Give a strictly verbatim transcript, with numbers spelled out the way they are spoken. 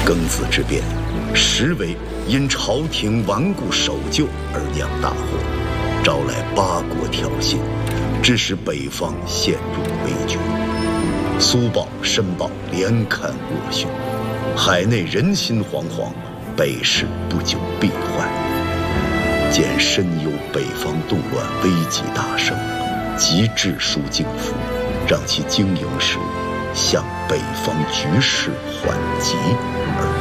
庚子之变，实为因朝廷顽固守旧而酿大祸，招来八国挑衅，致使北方陷入危局。苏鲍、申鲍连堪恶讯，海内人心惶惶，北市不久必坏。见深忧北方动乱危急大盛，即致书敬父，让其经营时向北方局势缓急而